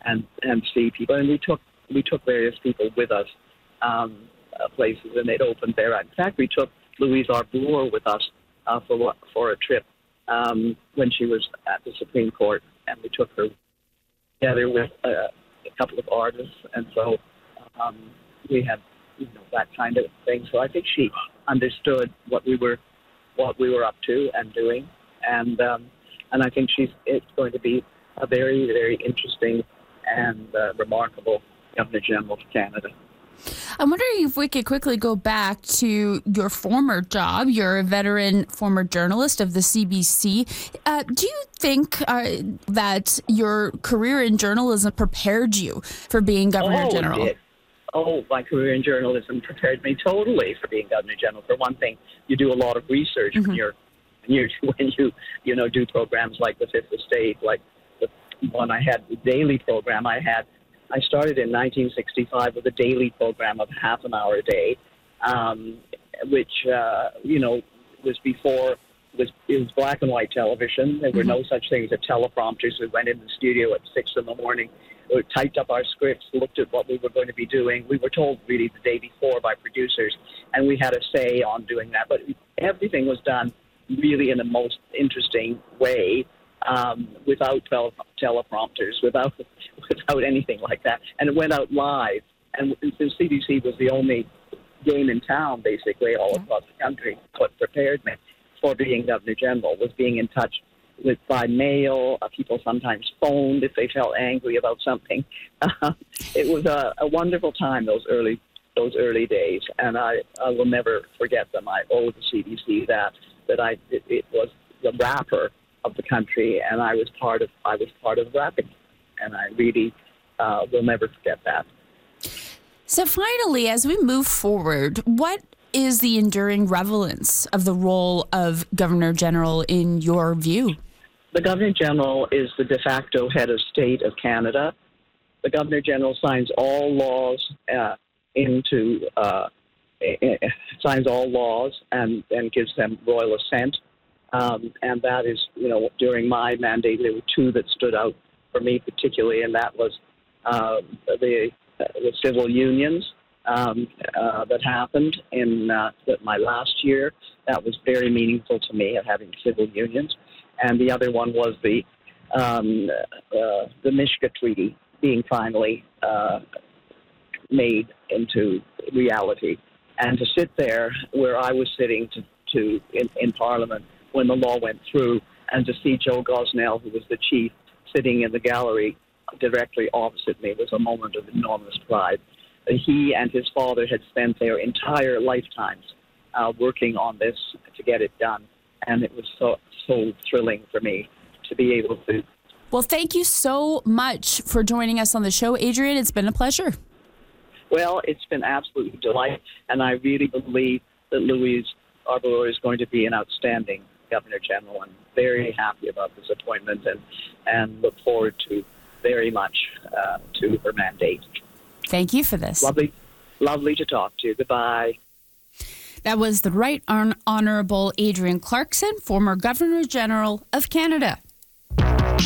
and see people. And we took various people with us places, and they'd opened there. In fact, we took Louise Arbour with us for a trip when she was at the Supreme Court, and we took her together with a couple of artists, and so we had that kind of thing. So I think she understood what we were up to and doing, and I think it's going to be a very, very interesting and remarkable Governor General of Canada. I'm wondering if we could quickly go back to your former job. You're a veteran former journalist of the CBC. Do you think that your career in journalism prepared you for being Governor General? It did. My career in journalism prepared me totally for being Governor General. For one thing, you do a lot of research when you do programs like the Fifth Estate, like the one I had, the daily program I had. I started in 1965 with a daily program of half an hour a day, which was before it was black and white television. There were no such things as teleprompters. We went in the studio at 6 a.m. We typed up our scripts, looked at what we were going to be doing. We were told really the day before by producers, and we had a say on doing that. But everything was done really in the most interesting way, without teleprompters, without anything like that. And it went out live. And the CBC was the only game in town, basically, all across the country. What prepared me for being Governor General was being in touch with by mail. People sometimes phoned if they felt angry about something. It was a wonderful time, those early days, and I will never forget them. I owe the CBC that it was the wrapper of the country, and I was part of wrapping, and I really will never forget that. So finally, as we move forward, what is the enduring relevance of the role of Governor General in your view? The Governor General is the de facto head of state of Canada. The Governor General signs all laws and gives them royal assent. And that is, during my mandate, there were two that stood out for me particularly, and that was the civil unions that happened in my last year. That was very meaningful to me, of having civil unions. And the other one was the Mischka Treaty being finally made into reality. And to sit there where I was sitting in Parliament when the law went through, and to see Joe Gosnell, who was the chief, sitting in the gallery directly opposite me, was a moment of enormous pride. He and his father had spent their entire lifetimes working on this to get it done, and it was so thrilling for me to be able to. Well, thank you so much for joining us on the show, Adrienne. It's been a pleasure. Well, it's been absolutely delightful, and I really believe that Louise Arbour is going to be an outstanding Governor General. I'm very happy about this appointment and look forward to very much to her mandate. Thank you for this. Lovely to talk to you. Goodbye. That was the Right Honourable Adrienne Clarkson, former Governor General of Canada.